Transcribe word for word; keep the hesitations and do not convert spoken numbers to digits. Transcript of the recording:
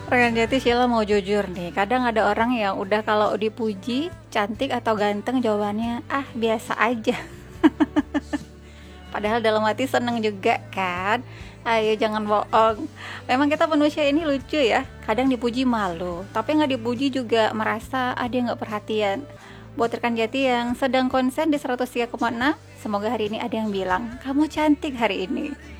Rekan Jati, Sheila mau jujur nih, kadang ada orang yang udah kalau dipuji cantik atau ganteng jawabannya ah biasa aja. Padahal dalam hati seneng juga kan. Ayo jangan bohong. Memang kita manusia ini lucu ya. Kadang dipuji malu, tapi nggak dipuji juga merasa ada yang nggak perhatian. Buat rekan Jati yang sedang konsen di seratus tiga koma enam, semoga hari ini ada yang bilang kamu cantik hari ini.